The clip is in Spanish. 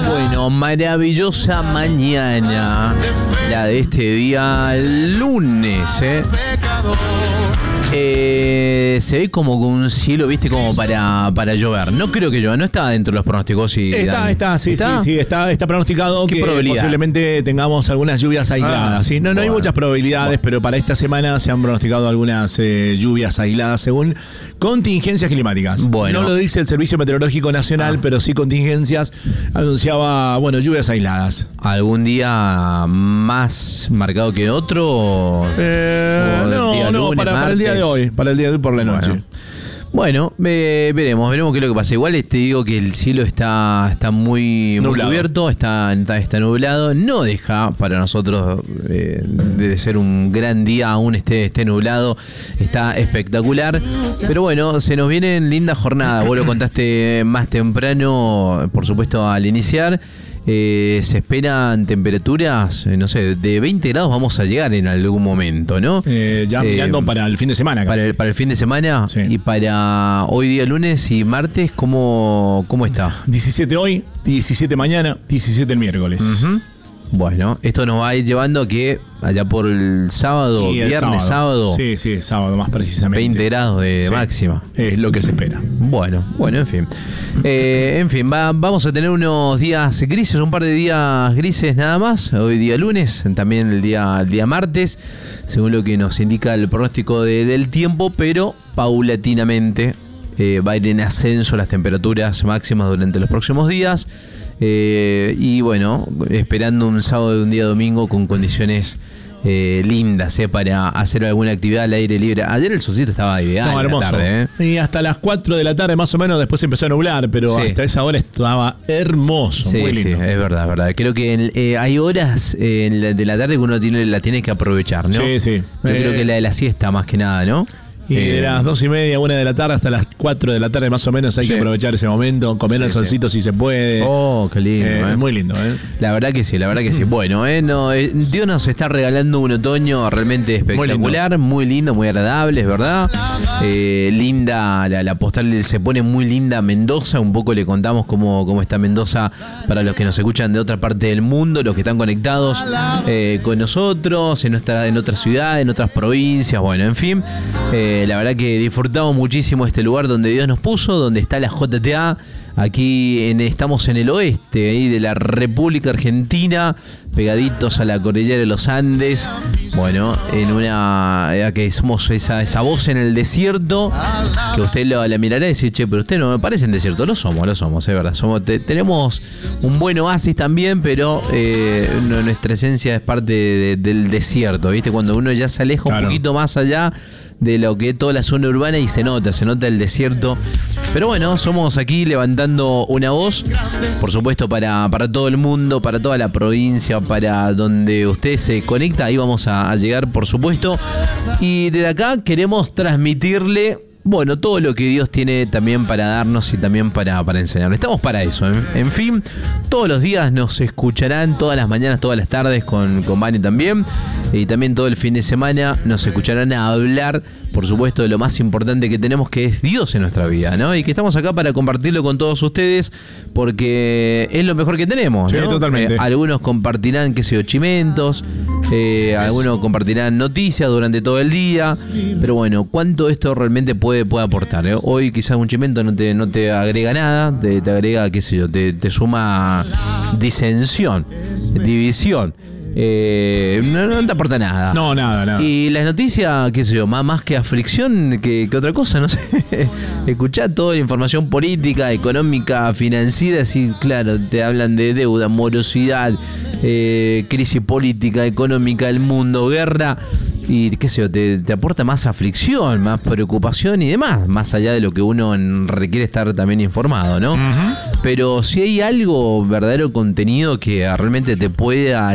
Bueno, maravillosa mañana, la de este día lunes, se ve como con un cielo, viste, como para llover. No creo que llueva, no está dentro de los pronósticos. Sí, está pronosticado que posiblemente tengamos algunas lluvias aisladas. ¿Sí? No hay muchas probabilidades, pero para esta semana se han pronosticado algunas lluvias aisladas según contingencias climáticas. Bueno. No lo dice el Servicio Meteorológico Nacional, pero sí contingencias. Anunciaba, lluvias aisladas. ¿Algún día más marcado que otro? No, para el día de hoy. Para el día de hoy por la noche. Bueno, veremos qué es lo que pasa. Igual te digo que el cielo está muy cubierto, está nublado. No deja para nosotros de ser un gran día, aún esté nublado. Está espectacular. Pero bueno, se nos vienen lindas jornadas. Vos lo contaste más temprano, por supuesto, al iniciar. Se esperan temperaturas, no sé, de 20 grados vamos a llegar en algún momento, ¿no? Ya mirando para el fin de semana. Para el fin de semana. Sí. Y para hoy día lunes y martes, ¿cómo está? 17 hoy, 17 mañana, 17 el miércoles. Uh-huh. Bueno, esto nos va a ir llevando a que allá por el sábado, viernes, sábado. Sí, sábado más precisamente. 20 grados de máxima. Es lo que se espera. Bueno, en fin. Vamos a tener unos días grises, un par de días grises nada más. Hoy día lunes, también el día martes, según lo que nos indica el pronóstico del tiempo, pero paulatinamente va a ir en ascenso las temperaturas máximas durante los próximos días. Y bueno, esperando un sábado y un día domingo con condiciones lindas para hacer alguna actividad al aire libre. Ayer el solcito estaba ideal. Hermoso. Tarde, Y hasta las 4 de la tarde más o menos después empezó a nublar, pero hasta esa hora estaba hermoso. Sí, muy lindo. Sí, es verdad. Creo que hay horas de la tarde que uno la tiene que aprovechar, ¿no? Sí. Yo creo que la de la siesta más que nada, ¿no? Y de las 2:30, 1 de la tarde hasta las 4 de la tarde más o menos hay que aprovechar ese momento, comer el solcito si se puede. Oh, qué lindo. Muy lindo, La verdad que sí. Bueno, Dios nos está regalando un otoño realmente espectacular, muy lindo, muy agradable, es verdad. Linda, la postal se pone muy linda Mendoza, un poco le contamos cómo está Mendoza para los que nos escuchan de otra parte del mundo, los que están conectados con nosotros, en otra ciudad, en otras provincias, bueno, en fin. La verdad que disfrutamos muchísimo este lugar donde Dios nos puso, donde está la JTA. Aquí estamos en el oeste de la República Argentina, pegaditos a la cordillera de los Andes. Bueno, que somos esa voz en el desierto, que usted la mirará y dice, che, pero usted no me parece en desierto. Lo somos, es verdad. Tenemos un buen oasis también, pero nuestra esencia es parte del desierto, ¿viste? Cuando uno ya se aleja un poquito más allá de lo que es toda la zona urbana y se nota el desierto. Pero bueno, somos aquí levantando una voz, por supuesto, para todo el mundo, para toda la provincia, para donde usted se conecta. Ahí vamos a llegar, por supuesto. Y desde acá queremos transmitirle, todo lo que Dios tiene también para darnos y también para enseñarnos. Estamos para eso. En fin, todos los días nos escucharán, todas las mañanas, todas las tardes con Vani también. Y también todo el fin de semana nos escucharán a hablar, por supuesto, de lo más importante que tenemos, que es Dios en nuestra vida, ¿no? Y que estamos acá para compartirlo con todos ustedes, porque es lo mejor que tenemos, ¿no? Sí, totalmente. Algunos compartirán, chimentos, algunos compartirán noticias durante todo el día, pero bueno, ¿cuánto esto realmente puede aportar? Hoy quizás un chimento no te agrega nada, te agrega, te suma disensión, división. No te aporta nada. No, nada. Y las noticias, más que aflicción que otra cosa, no sé. Escuchá toda la información política, económica, financiera, así, claro, te hablan de deuda, morosidad, crisis política, económica del mundo, guerra. Y te aporta más aflicción, más preocupación y demás, más allá de lo que uno requiere estar también informado, ¿no? Uh-huh. Pero si hay algo, verdadero contenido que realmente te pueda